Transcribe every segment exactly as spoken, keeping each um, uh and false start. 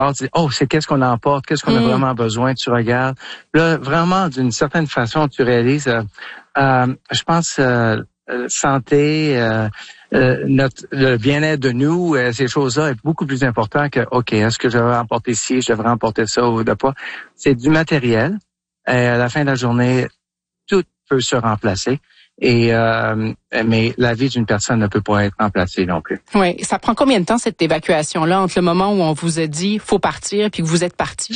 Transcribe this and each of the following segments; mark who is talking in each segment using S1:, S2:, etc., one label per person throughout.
S1: tu dis, oh, c'est qu'est-ce qu'on emporte, qu'est-ce qu'on mmh. a vraiment besoin, tu regardes. Là, vraiment, d'une certaine façon, tu réalises, euh, euh, je pense, euh, santé, euh, euh, notre le bien-être de nous, euh, ces choses-là est beaucoup plus important que, OK, est-ce que je devrais emporter ci, je devrais emporter ça ou de pas. C'est du matériel. Et à la fin de la journée, tout peut se remplacer. Et euh, mais la vie d'une personne ne peut pas être remplacée non plus.
S2: Oui. Ça prend combien de temps, cette évacuation-là, entre le moment où on vous a dit faut partir puis que vous êtes parti?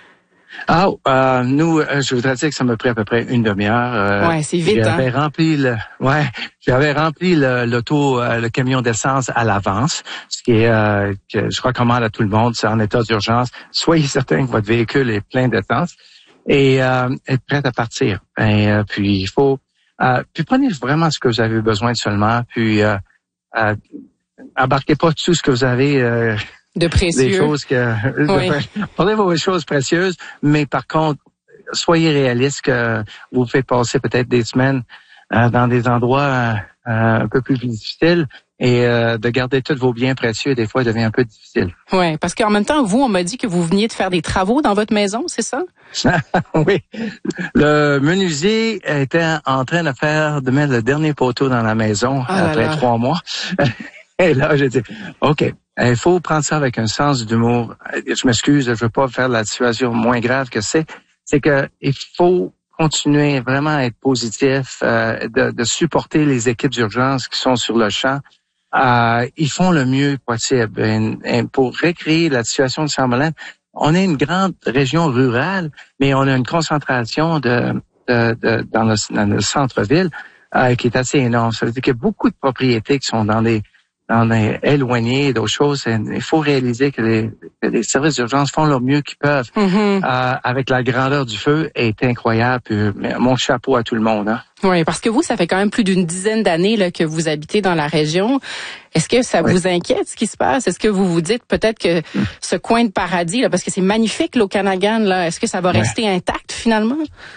S1: Ah, euh, nous, je voudrais dire que ça m'a pris à peu près une demi-heure. Euh,
S2: ouais, c'est vite.
S1: J'avais
S2: hein?
S1: rempli le, ouais, j'avais rempli le, l'auto, euh, le camion d'essence à l'avance, ce qui est euh, que je recommande à tout le monde. C'est en état d'urgence. Soyez certain que votre véhicule est plein d'essence et euh, être prêt à partir. Et euh, puis il faut, euh, puis prenez vraiment ce que vous avez besoin seulement. Puis euh, euh, embarquez pas tout ce que vous avez. Euh,
S2: De précieux.
S1: Des choses que,
S2: oui.
S1: de, prenez vos choses précieuses, mais par contre, soyez réaliste que vous faites passer peut-être des semaines euh, dans des endroits euh, un peu plus difficiles et euh, de garder tous vos biens précieux, des fois, devient un peu difficile.
S2: Oui, parce qu'en même temps, vous, on m'a dit que vous veniez de faire des travaux dans votre maison, c'est ça?
S1: Oui. Le menuisier était en train de faire, de mettre le dernier poteau dans la maison ah après trois mois. Et là, j'ai dit, OK, il faut prendre ça avec un sens d'humour. Je m'excuse, je veux pas faire la situation moins grave que c'est. C'est que il faut continuer vraiment à être positif, euh, de, de supporter les équipes d'urgence qui sont sur le champ. Euh, ils font le mieux possible. Et, et pour recréer la situation de Summerland, on est une grande région rurale, mais on a une concentration de, de, de dans, le, dans le centre-ville euh, qui est assez énorme. Ça veut dire qu'il y a beaucoup de propriétés qui sont dans des On est éloigné d'autres choses. Il faut réaliser que les, que les services d'urgence font leur mieux qu'ils peuvent. Mm-hmm. Euh, avec la grandeur du feu est incroyable. Puis, mon chapeau à tout le monde. Hein.
S2: Oui, parce que vous, ça fait quand même plus d'une dizaine d'années là, que vous habitez dans la région. Est-ce que ça oui. vous inquiète ce qui se passe? Est-ce que vous vous dites peut-être que mm. ce coin de paradis, là, parce que c'est magnifique l'Okanagan, là, est-ce que ça va ouais. rester intact finalement?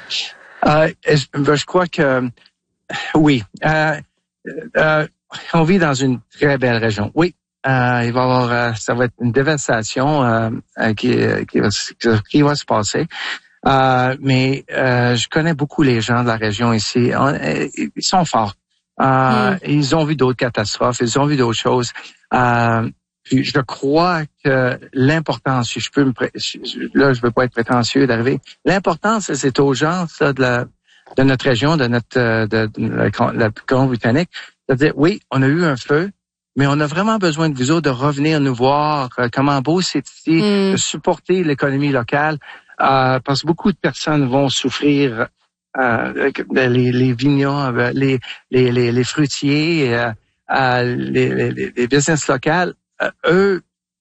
S1: Euh, je, je crois que oui. Euh, euh, On vit dans une très belle région. Oui, euh, il va y avoir, euh, ça va être une dévastation euh, euh, qui, qui, va, qui va se passer. Euh, mais euh, je connais beaucoup les gens de la région ici. On, ils sont forts. Euh, mm. Ils ont vu d'autres catastrophes. Ils ont vu d'autres choses. Euh, puis je crois que l'importance, si je peux me, pré- là, je veux pas être prétentieux d'arriver. L'importance, c'est aux gens ça, de, la, de notre région, de notre de, de la, la Colombie-Britannique. C'est-à-dire, oui, on a eu un feu, mais on a vraiment besoin de vous autres de revenir nous voir euh, comment beau c'est ici, mm. de supporter l'économie locale, euh, parce que beaucoup de personnes vont souffrir, euh, les, les vignerons, les, les, les, les fruitiers, euh, euh, les, les, les business locales, euh, eux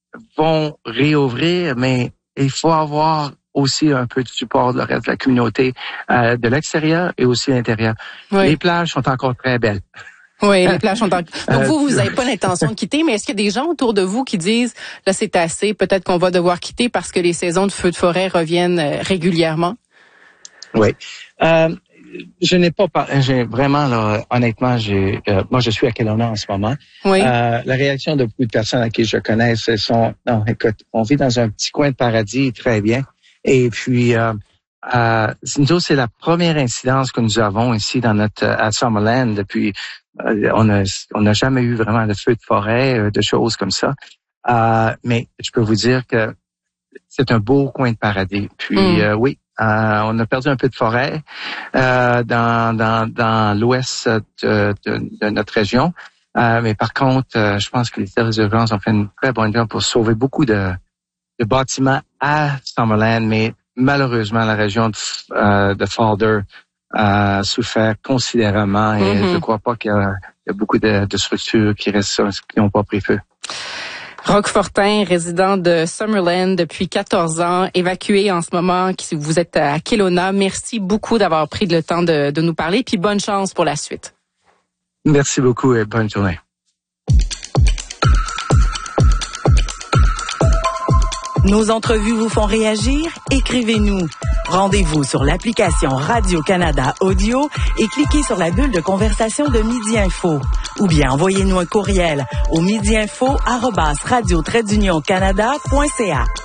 S1: vont réouvrir, mais il faut avoir aussi un peu de support de le reste de la communauté, euh, de l'extérieur et aussi l'intérieur. Oui. Les plages sont encore très belles.
S2: Oui, les plages sont en... Donc vous, vous n'avez pas l'intention de quitter, mais est-ce qu'il y a des gens autour de vous qui disent, là c'est assez, peut-être qu'on va devoir quitter parce que les saisons de feux de forêt reviennent régulièrement?
S1: Oui. Euh, je n'ai pas, par... j'ai vraiment, là, honnêtement, j'ai, euh, moi je suis à Kelowna en ce moment.
S2: Oui.
S1: Euh, la réaction de beaucoup de personnes à qui je connais, ce sont, non, écoute, on vit dans un petit coin de paradis, très bien. Et puis, euh, euh, nous autres, c'est la première incidence que nous avons ici dans notre, à Summerland depuis On a, on n'a jamais eu vraiment de feu de forêt, de choses comme ça. Euh, mais je peux vous dire que c'est un beau coin de paradis. Puis mm. euh, oui, euh, on a perdu un peu de forêt euh, dans, dans, dans l'ouest de, de, de notre région. Euh, mais par contre, euh, je pense que les services d'urgence ont fait une très bonne job pour sauver beaucoup de, de bâtiments à Summerland. Mais malheureusement, la région de, euh, de Falder a souffert considérablement et mm-hmm. je ne crois pas qu'il y a, il y a beaucoup de, de structures qui restent qui n'ont pas pris feu.
S2: Roch Fortin, résident de Summerland depuis quatorze ans, évacué en ce moment, vous êtes à Kelowna. Merci beaucoup d'avoir pris le temps de, de nous parler, puis bonne chance pour la suite.
S1: Merci beaucoup et bonne journée.
S3: Nos entrevues vous font réagir? Écrivez-nous. Rendez-vous sur l'application Radio-Canada Audio et cliquez sur la bulle de conversation de Midi Info. Ou bien envoyez-nous un courriel au midi info arobase radio trait d'union canada point c a.